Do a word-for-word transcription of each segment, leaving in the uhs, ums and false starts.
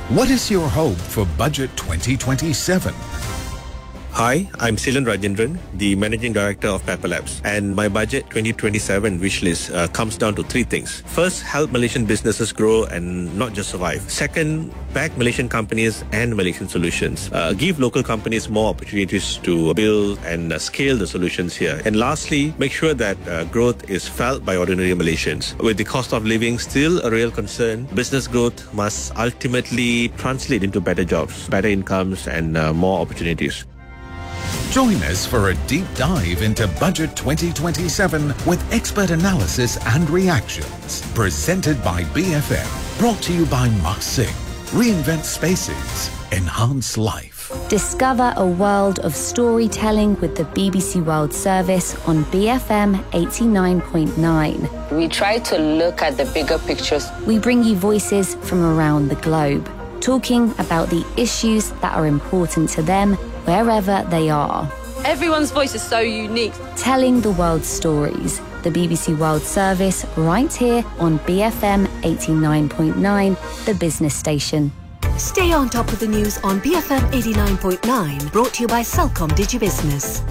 What is your hope for Budget twenty twenty-seven? Hi, I'm Silan Rajendran, the Managing Director of Pepper Labs, and my Budget twenty twenty-seven wishlist uh, comes down to three things. First, help Malaysian businesses grow and not just survive. Second, back Malaysian companies and Malaysian solutions. Uh, give local companies more opportunities to build and uh, scale the solutions here. And lastly, make sure that uh, growth is felt by ordinary Malaysians. With the cost of living still a real concern, business growth must ultimately translate into better jobs, better incomes, and uh, more opportunities. Join us for a deep dive into Budget twenty twenty-seven with expert analysis and reactions. Presented by B F M. Brought to you by Mak Singh. Reinvent spaces. Enhance life. Discover a world of storytelling with the B B C World Service on B F M eighty-nine point nine. We try to look at the bigger pictures. We bring you voices from around the globe, talking about the issues that are important to them wherever they are. Everyone's voice is so unique. Telling the world's stories. The B B C World Service right here on B F M eighty-nine point nine, the business station. Stay on top of the news on B F M eighty-nine point nine, brought to you by Celcom DigiBusiness.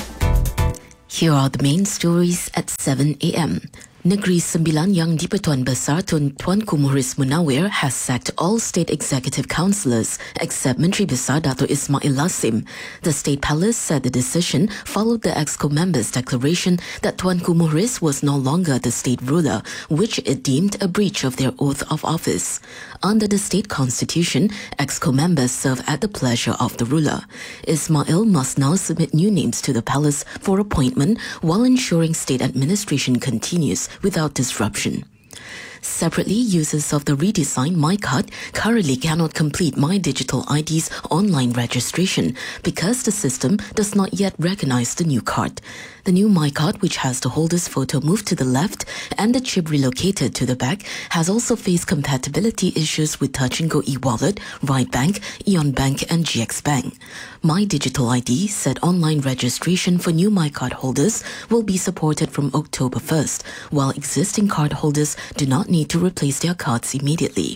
Here are the main stories at seven a.m. Negeri Sembilan yang di-Pertuan Besar Tun Tuanku Muhriz Munawir has sacked all state executive councillors except Menteri Besar Dato Ismail Lassim. The State Palace said the decision followed the Exco members' declaration that Tuanku Muhriz was no longer the state ruler, which it deemed a breach of their oath of office. Under the state constitution, Exco members serve at the pleasure of the ruler. Ismail must now submit new names to the palace for appointment while ensuring state administration continues without disruption. Separately, users of the redesigned MyCard currently cannot complete My Digital I D's online registration because the system does not yet recognize the new card. The new MyCard, which has the holder's photo moved to the left and the chip relocated to the back, has also faced compatibility issues with Touch and Go eWallet, Ride Bank, Eon Bank and G X Bank. My Digital I D said online registration for new MyCard holders will be supported from October first, while existing card holders do not need to replace their cards immediately.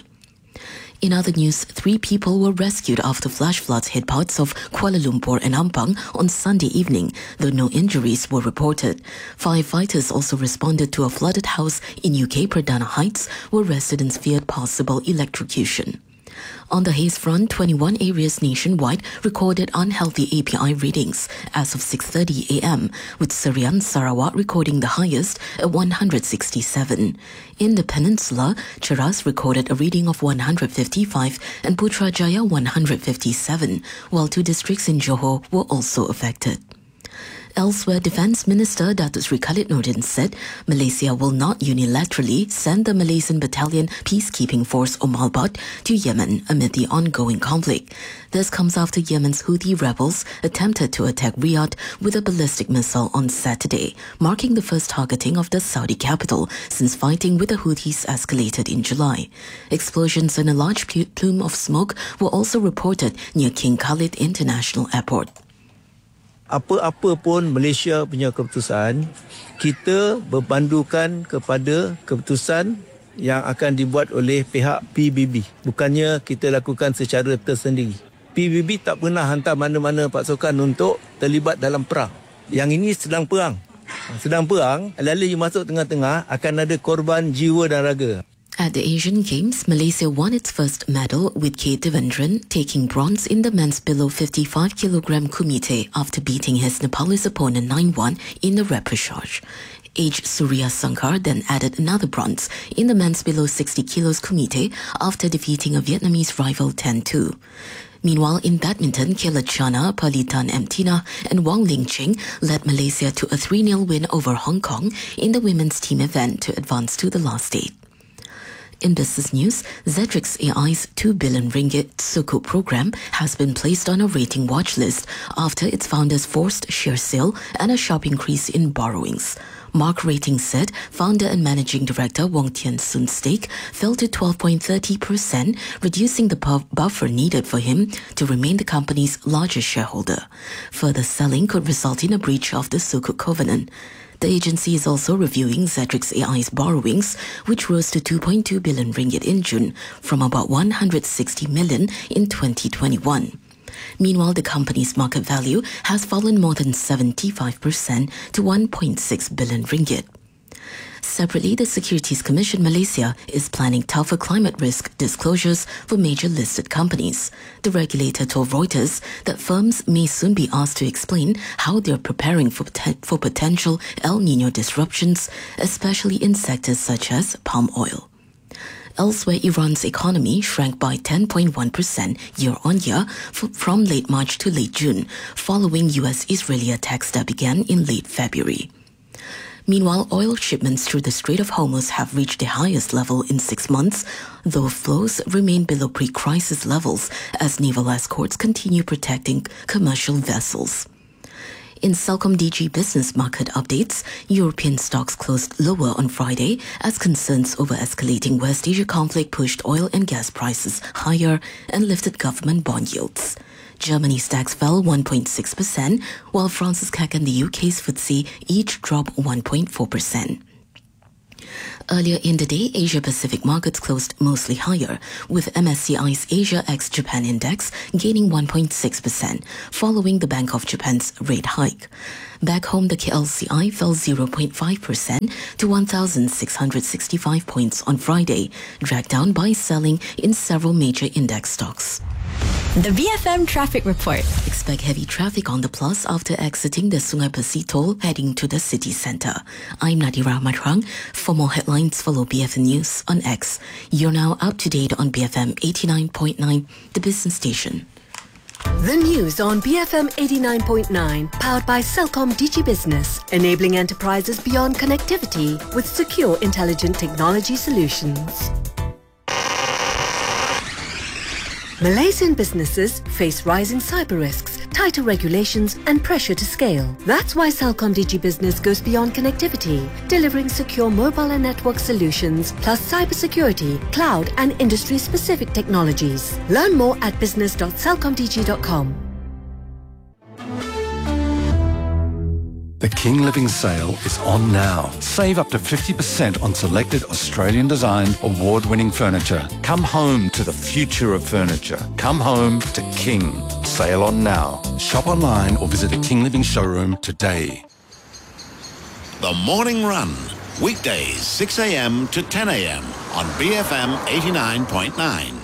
In other news, three people were rescued after flash floods hit parts of Kuala Lumpur and Ampang on Sunday evening, though no injuries were reported. Firefighters also responded to a flooded house in U K Perdana Heights, where residents feared possible electrocution. On the haze front, twenty-one areas nationwide recorded unhealthy A P I readings as of six thirty a.m., with Serian, Sarawak recording the highest at one hundred sixty-seven. In the peninsula, Cheras recorded a reading of one hundred fifty-five and Putrajaya one hundred fifty-seven, while two districts in Johor were also affected. Elsewhere, Defence Minister Datuk Sri Khalid Nordin said Malaysia will not unilaterally send the Malaysian Battalion Peacekeeping Force Omalbat to Yemen amid the ongoing conflict. This comes after Yemen's Houthi rebels attempted to attack Riyadh with a ballistic missile on Saturday, marking the first targeting of the Saudi capital since fighting with the Houthis escalated in July. Explosions and a large plume of smoke were also reported near King Khalid International Airport. Apa-apa pun Malaysia punya keputusan, kita berpandukan kepada keputusan yang akan dibuat oleh pihak P B B. Bukannya kita lakukan secara tersendiri. P B B tak pernah hantar mana-mana pasukan untuk terlibat dalam perang. Yang ini sedang perang. Sedang perang, lalu masuk tengah-tengah akan ada korban jiwa dan raga. At the Asian Games, Malaysia won its first medal with K. Devendran taking bronze in the men's below fifty-five kilogram kumite after beating his Nepalese opponent nine one in the repechage. Age Surya Sankar then added another bronze in the men's below sixty kilos kumite after defeating a Vietnamese rival ten two. Meanwhile, in badminton, Kayla Chana, Palitan Emtina and Wang Lingqing led Malaysia to a three nil win over Hong Kong in the women's team event to advance to the last eight. In business news, Zetrix A I's two billion ringgit Sukuk program has been placed on a rating watch list after its founders forced share sale and a sharp increase in borrowings. Mark Ratings said founder and managing director Wong Tian Sun's stake fell to twelve point three zero percent, reducing the buffer needed for him to remain the company's largest shareholder. Further selling could result in a breach of the Sukuk covenant. The agency is also reviewing Xatrix A I's borrowings, which rose to two point two billion ringgit in June from about one hundred sixty million in twenty twenty-one. Meanwhile, the company's market value has fallen more than seventy-five percent to one point six billion ringgit. Separately, the Securities Commission Malaysia is planning tougher climate risk disclosures for major listed companies. The regulator told Reuters that firms may soon be asked to explain how they are preparing for, poten- for potential El Niño disruptions, especially in sectors such as palm oil. Elsewhere, Iran's economy shrank by ten point one percent year-on-year f- from late March to late June, following U S-Israeli attacks that began in late February. Meanwhile, oil shipments through the Strait of Hormuz have reached their highest level in six months, though flows remain below pre-crisis levels as naval escorts continue protecting commercial vessels. In Celcom D G business market updates, European stocks closed lower on Friday as concerns over escalating West Asia conflict pushed oil and gas prices higher and lifted government bond yields. Germany's DAX fell one point six percent, while France's C A C and the U K's F T S E each dropped one point four percent. Earlier in the day, Asia-Pacific markets closed mostly higher, with M S C I's Asia ex-Japan index gaining one point six percent, following the Bank of Japan's rate hike. Back home, the K L C I fell zero point five percent to one thousand six hundred sixty-five points on Friday, dragged down by selling in several major index stocks. The B F M Traffic Report. Expect heavy traffic on the Plus after exiting the Sungai Pesi toll heading to the city centre. I'm Nadira Matrang. For more headlines, follow B F M News on X. You're now up to date on B F M eighty-nine point nine, the business station. The news on B F M eighty-nine point nine, powered by Celcom D G Business, enabling enterprises beyond connectivity with secure, intelligent technology solutions. Malaysian businesses face rising cyber risks, tighter regulations and pressure to scale. That's why Celcom D G Business goes beyond connectivity, delivering secure mobile and network solutions, plus cybersecurity, cloud and industry-specific technologies. Learn more at business dot celcom d g dot com. The King Living Sale is on now. Save up to fifty percent on selected Australian-designed, award-winning furniture. Come home to the future of furniture. Come home to King. Sale on now. Shop online or visit a King Living showroom today. The Morning Run. Weekdays, six a.m. to ten a.m. on B F M eighty-nine point nine.